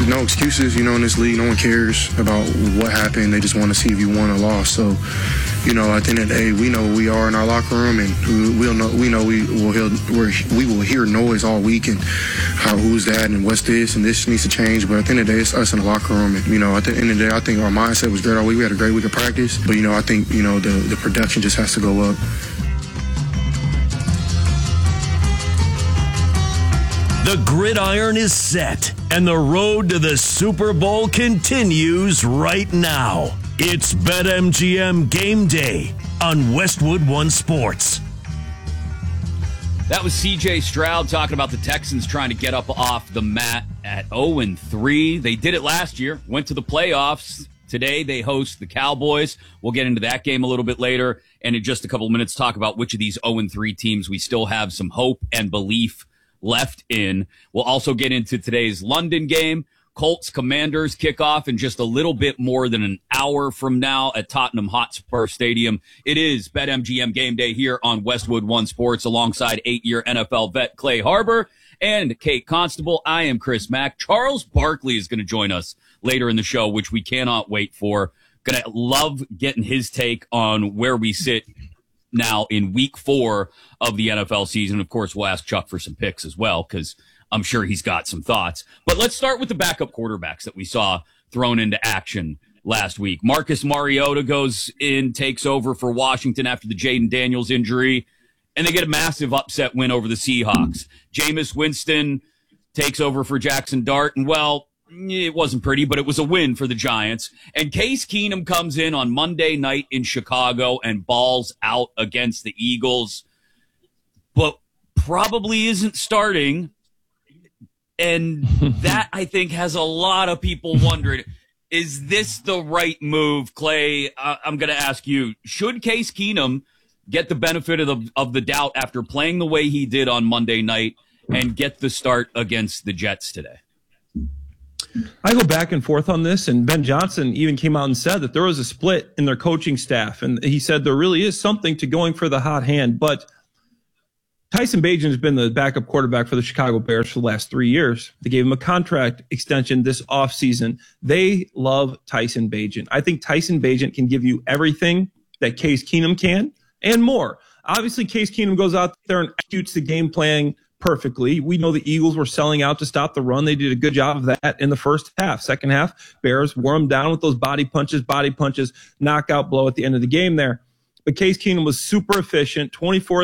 no excuses, you know, in this league. No one cares about what happened. They just want to see if you won or lost. So, you know, at the end of the day, we know who we are in our locker room, and we will hear noise all week and who's that and what's this and this needs to change. But at the end of the day, it's us in the locker room. And, you know, at the end of the day, I think our mindset was great all week. We had a great week of practice. But, you know, I think, you know, the production just has to go up. The gridiron is set, and the road to the Super Bowl continues right now. It's BetMGM Game Day on Westwood One Sports. That was C.J. Stroud talking about the Texans trying to get up off the mat at 0-3. They did it last year, went to the playoffs. Today they host the Cowboys. We'll get into that game a little bit later, and in just a couple of minutes talk about which of these 0-3 teams we still have some hope and belief left in. We'll also get into today's London game. Colts Commanders kickoff in just a little bit more than an hour from now at Tottenham Hotspur Stadium. It is BetMGM Game Day here on Westwood One Sports alongside 8-year NFL vet Clay Harbor and Kate Constable. I am Chris Mack. Charles Barkley is going to join us later in the show, which we cannot wait for. Going to love getting his take on where we sit now in week 4 of the NFL season. Of course, we'll ask Chuck for some picks as well, because I'm sure he's got some thoughts. But let's start with the backup quarterbacks that we saw thrown into action last week. Marcus Mariota goes in, takes over for Washington after the Jaden Daniels injury, and they get a massive upset win over the Seahawks. Jameis Winston takes over for Jackson Dart, and well, it wasn't pretty, but it was a win for the Giants. And Case Keenum comes in on Monday night in Chicago and balls out against the Eagles, but probably isn't starting. And that, I think, has a lot of people wondering, is this the right move? Clay, I'm going to ask you, should Case Keenum get the benefit of the doubt after playing the way he did on Monday night and get the start against the Jets today? I go back and forth on this, and Ben Johnson even came out and said that there was a split in their coaching staff, and he said there really is something to going for the hot hand, but Tyson Bagent has been the backup quarterback for the Chicago Bears for the last 3 years. They gave him a contract extension this offseason. They love Tyson Bagent. I think Tyson Bagent can give you everything that Case Keenum can and more. Obviously, Case Keenum goes out there and executes the game plan perfectly. We know the Eagles were selling out to stop the run. They did a good job of that in the first half. Second half, Bears wore them down with those body punches, knockout blow at the end of the game there. But Case Keenum was super efficient, 24